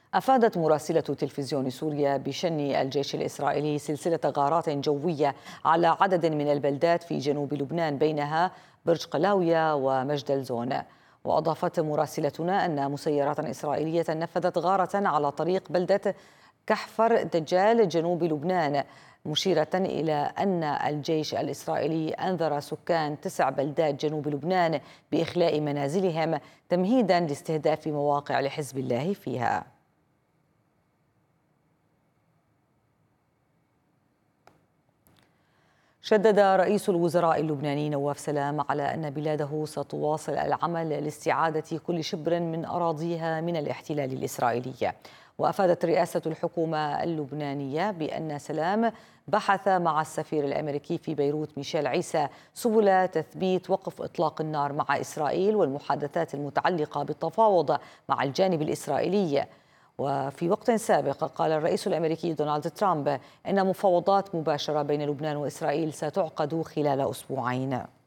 أفادت مراسلة تلفزيون سوريا بشن الجيش الإسرائيلي سلسلة غارات جوية على عدد من البلدات في جنوب لبنان بينها برج قلاوية ومجد الزون. وأضافت مراسلتنا أن مسيرات إسرائيلية نفذت غارة على طريق بلدة كحفر دجال جنوب لبنان، مشيرة إلى أن الجيش الإسرائيلي أنذر سكان 9 بلدات جنوب لبنان بإخلاء منازلهم تمهيدا لاستهداف مواقع لحزب الله فيها. شدد رئيس الوزراء اللبناني نواف سلام على أن بلاده ستواصل العمل لاستعادة كل شبر من أراضيها من الاحتلال الإسرائيلي. وأفادت رئاسة الحكومة اللبنانية بأن سلام بحث مع السفير الأمريكي في بيروت ميشيل عيسى سبل تثبيت وقف إطلاق النار مع إسرائيل والمحادثات المتعلقة بالتفاوض مع الجانب الإسرائيلي. وفي وقت سابق قال الرئيس الأمريكي دونالد ترامب إن مفاوضات مباشرة بين لبنان وإسرائيل ستعقد خلال أسبوعين.